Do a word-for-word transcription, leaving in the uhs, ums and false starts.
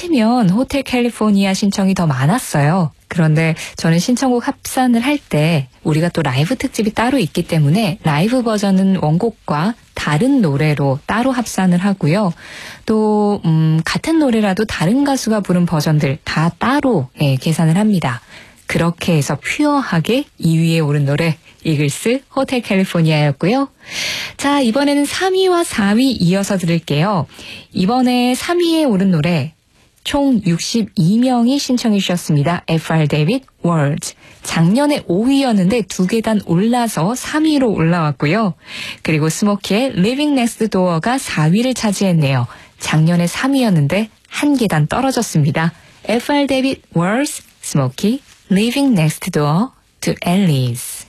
치면 호텔 캘리포니아 신청이 더 많았어요. 그런데 저는 신청곡 합산을 할 때 우리가 또 라이브 특집이 따로 있기 때문에 라이브 버전은 원곡과 다른 노래로 따로 합산을 하고요. 또 음, 같은 노래라도 다른 가수가 부른 버전들 다 따로 예, 계산을 합니다. 그렇게 해서 퓨어하게 이 위에 오른 노래 이글스 호텔 캘리포니아였고요. 자, 이번에는 삼 위와 사 위 이어서 들을게요. 이번에 삼 위에 오른 노래 총 육십이 명이 신청해 주셨습니다. 에프알 데이빗 Words. 작년에 오 위였는데 두 계단 올라서 삼 위로 올라왔고요. 그리고 스모키의 Living Next Door가 사 위를 차지했네요. 작년에 삼 위였는데 한 계단 떨어졌습니다. 에프알 데이빗 Words, 스모키, Living Next Door to Alice.